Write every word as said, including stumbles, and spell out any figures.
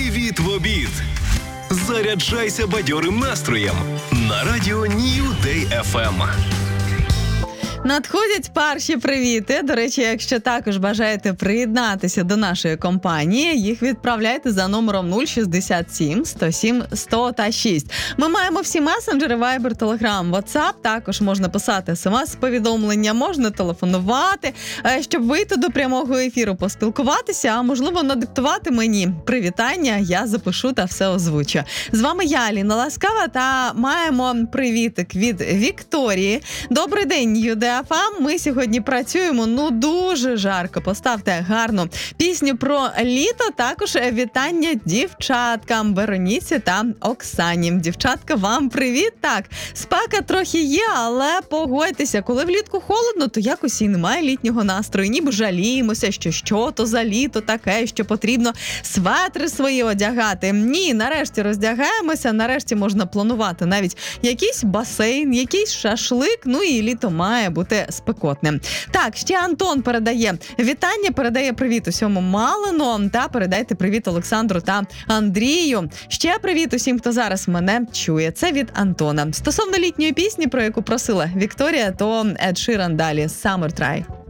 Привіт в обід! Заряджайся бадьорим настроєм на радіо New Day еф ем. Надходять перші привіти. До речі, якщо також бажаєте приєднатися до нашої компанії, їх відправляйте за номером нуль шістдесят сім сто сім сто та шість. Ми маємо всі месенджери, Viber, Telegram, WhatsApp. Також можна писати смс-повідомлення, можна телефонувати, щоб вийти до прямого ефіру, поспілкуватися, а можливо надиктувати мені привітання, я запишу та все озвучу. З вами я, Аліна Ласкава, та маємо привітик від Вікторії. Добрий день, Ю Дей еф ем. Ми сьогодні працюємо, ну, дуже жарко. Поставте гарну пісню про літо. Також вітання дівчаткам Вероніці та Оксані. Дівчатка, вам привіт. Так, спека трохи є, але погодьтеся, коли влітку холодно, то якось і немає літнього настрою. Ніби жаліємося, що що то за літо таке, що потрібно светри свої одягати. Ні, нарешті роздягаємося, нарешті можна планувати навіть якийсь басейн, якийсь шашлик, ну і літо має бути спекотним. Так, ще Антон передає вітання, передає привіт усьому Малину та передайте привіт Олександру та Андрію. Ще привіт усім, хто зараз мене чує. Це від Антона. Стосовно літньої пісні, про яку просила Вікторія, то Ед Ширан далі «Summer Try».